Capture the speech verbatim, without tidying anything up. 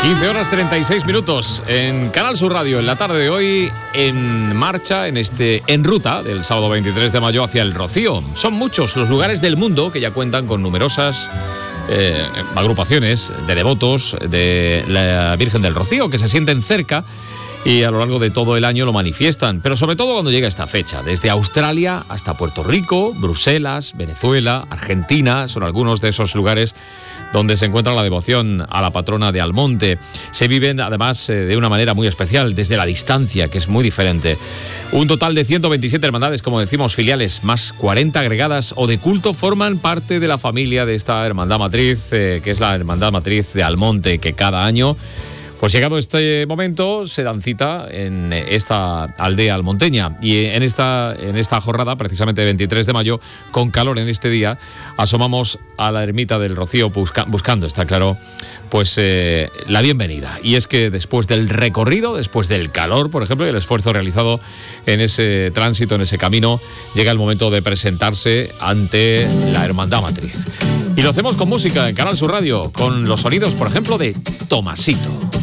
quince horas treinta y seis minutos en Canal Sur Radio, en la tarde de hoy, en marcha, en este en ruta del sábado veintitrés de mayo hacia el Rocío. Son muchos los lugares del mundo que ya cuentan con numerosas eh, agrupaciones de devotos de la Virgen del Rocío que se sienten cerca y a lo largo de todo el año lo manifiestan, pero sobre todo cuando llega esta fecha. Desde Australia hasta Puerto Rico, Bruselas, Venezuela, Argentina, son algunos de esos lugares donde se encuentra la devoción a la patrona de Almonte. Se viven además eh, de una manera muy especial, desde la distancia, que es muy diferente. Un total de ciento veintisiete hermandades, como decimos, filiales, más cuarenta agregadas o de culto, forman parte de la familia de esta hermandad matriz, eh, que es la hermandad matriz de Almonte, que cada año, pues llegado este momento, se dan cita en esta aldea almonteña. Y en esta, en esta jornada, precisamente veintitrés de mayo, con calor en este día, asomamos a la ermita del Rocío busca, buscando, está claro, pues eh, la bienvenida. Y es que después del recorrido, después del calor, por ejemplo, y el esfuerzo realizado en ese tránsito, en ese camino, llega el momento de presentarse ante la hermandad matriz. Y lo hacemos con música en Canal Sur Radio, con los sonidos, por ejemplo, de Tomasito.